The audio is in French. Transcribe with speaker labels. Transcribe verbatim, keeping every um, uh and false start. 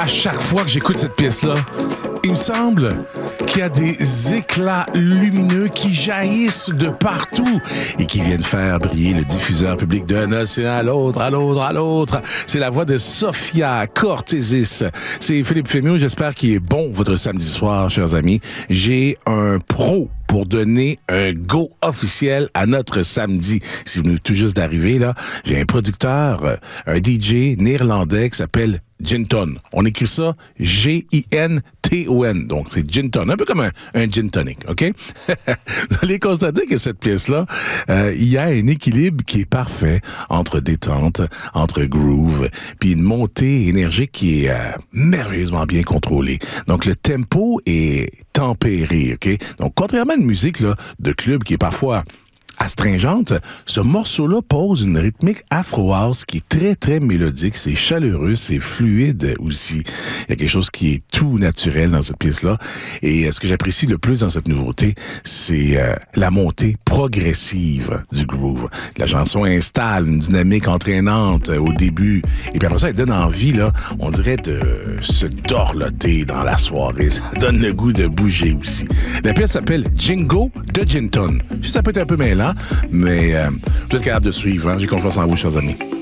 Speaker 1: À chaque fois que j'écoute cette pièce-là, il me semble qu'il y a des éclats lumineux qui jaillissent de partout et qui viennent faire briller le diffuseur public d'un océan à l'autre, à l'autre, à l'autre. C'est la voix de Sophia Cortésis. C'est Philippe Fémiot. J'espère qu'il est bon votre samedi soir, chers amis. J'ai un pro pour donner un go officiel à notre samedi. Si vous venez tout juste d'arriver, là, j'ai un producteur, un D J néerlandais qui s'appelle Ginton. On écrit ça G I N T O N. Donc, c'est Ginton. Un peu comme un, un gin tonic, OK? Vous allez constater que cette pièce-là, euh, il y a un équilibre qui est parfait entre détente, entre groove, puis une montée énergique qui est euh, merveilleusement bien contrôlée. Donc, le tempo est tempéré, OK? Donc, contrairement à une musique là, de club qui est parfois astringente, ce morceau-là pose une rythmique afro-house qui est très, très mélodique. C'est chaleureux, c'est fluide aussi. Il y a quelque chose qui est tout naturel dans cette pièce-là. Et ce que j'apprécie le plus dans cette nouveauté, c'est euh, la montée progressive du groove. La chanson installe une dynamique entraînante au début. Et puis après ça, elle donne envie, là, on dirait, de se dorloter dans la soirée. Ça donne le goût de bouger aussi. La pièce s'appelle Jingo de Ginton. Ça peut être un peu mêlant, mais euh, vous êtes capable de suivre. Hein? J'ai confiance en vous, chers amis.